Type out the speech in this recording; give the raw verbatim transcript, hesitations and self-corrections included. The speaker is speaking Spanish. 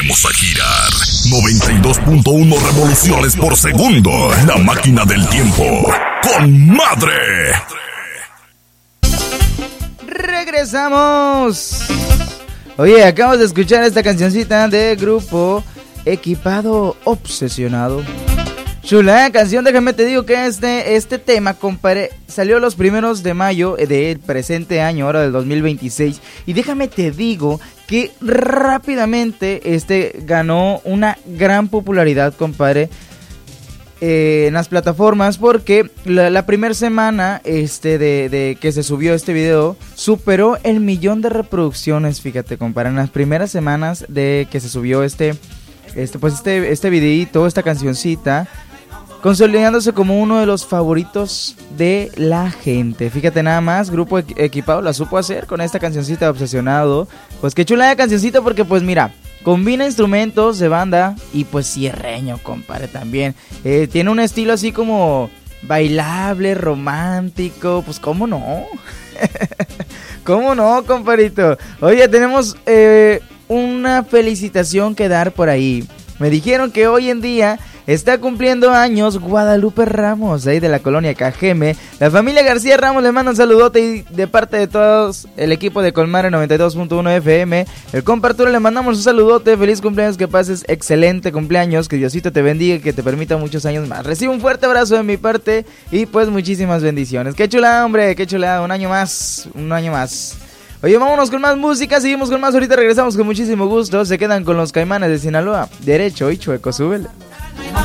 ponemos a girar. noventa y dos punto uno revoluciones por segundo. La máquina del tiempo. ¡Con madre! Regresamos. Oye, acabamos de escuchar esta cancioncita de grupo Equipado Obsesionado. Chula canción, déjame te digo que este, este tema, compadre, salió los primeros de mayo del presente año, ahora del dos mil veintiséis. Y déjame te digo que rápidamente este ganó una gran popularidad, compadre, eh, en las plataformas, porque la, la primera semana este de, de que se subió este video superó el millón de reproducciones, fíjate, compadre, en las primeras semanas de que se subió este, este pues este, este videito, esta cancioncita, consolidándose como uno de los favoritos de la gente. Fíjate nada más, Grupo Equipado la supo hacer con esta cancioncita de Obsesionado. Pues qué chula la cancioncita, porque pues mira, combina instrumentos de banda y pues cierreño, compadre, también. Eh, tiene un estilo así como bailable, romántico, pues cómo no. ¿Cómo no, compadrito? Oye, tenemos eh, una felicitación que dar por ahí. Me dijeron que hoy en día está cumpliendo años Guadalupe Ramos, ahí de la colonia Cajeme. La familia García Ramos le manda un saludote y de parte de todos el equipo de Colmar noventa y dos punto uno F M. El compa Arturo le mandamos un saludote, feliz cumpleaños, que pases excelente cumpleaños, que Diosito te bendiga y que te permita muchos años más. Recibe un fuerte abrazo de mi parte y pues muchísimas bendiciones. Qué chulada, hombre, qué chulada, un año más, un año más. Oye, vámonos con más música, seguimos con más, ahorita regresamos con muchísimo gusto. Se quedan con los Caimanes de Sinaloa, derecho y chueco, súbele.